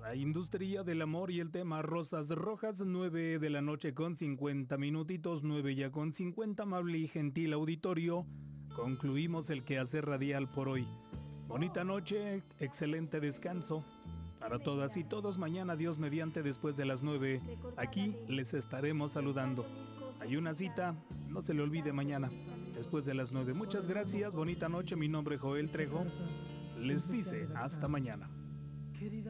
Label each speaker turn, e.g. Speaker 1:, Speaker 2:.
Speaker 1: La industria del amor y el tema Rosas Rojas, 9 de la noche con 50 minutitos, 9 ya con 50, amable y gentil auditorio. Concluimos el quehacer radial por hoy. Bonita noche, excelente descanso. Para todas y todos, mañana Dios mediante después de las 9, aquí les estaremos saludando. Hay una cita, no se le olvide mañana, después de las 9. Muchas gracias, bonita noche, mi nombre es Joel Trejo. Les dice hasta mañana.